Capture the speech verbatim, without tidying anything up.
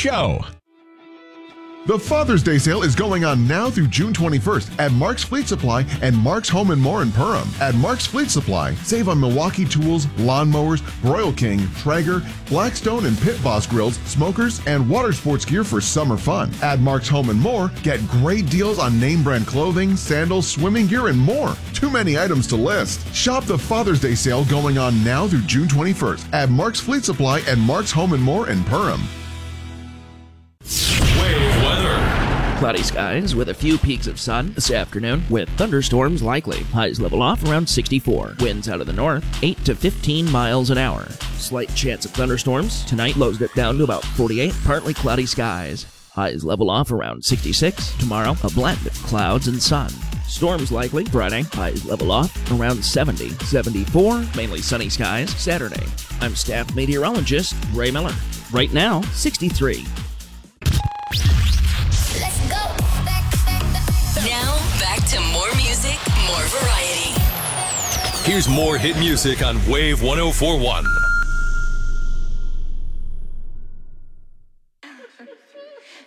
show. The Father's Day sale is going on now through June twenty-first at Mark's Fleet Supply and Mark's Home and More in Perham. At Mark's Fleet Supply, save on Milwaukee tools, lawnmowers, Broil King, Traeger, Blackstone and Pit Boss grills, smokers, and water sports gear for summer fun. At Mark's Home and More, get great deals on name brand clothing, sandals, swimming gear, and more. Too many items to list. Shop the Father's Day sale going on now through June twenty-first at Mark's Fleet Supply and Mark's Home and More in Perham. Wave weather. Cloudy skies with a few peaks of sun this afternoon with thunderstorms likely. Highs level off around sixty-four. Winds out of the north, eight to fifteen miles an hour. Slight chance of thunderstorms. Tonight lows get down to about forty-eight. Partly cloudy skies. Highs level off around sixty-six. Tomorrow, a blend of clouds and sun. Storms likely Friday. Highs level off around seventy. seventy-four. Mainly sunny skies Saturday. I'm staff meteorologist Ray Miller. Right now, sixty-three. Let's go. Back, back, back. Now, back to more music, more variety. Here's more hit music on Wave one oh four point one.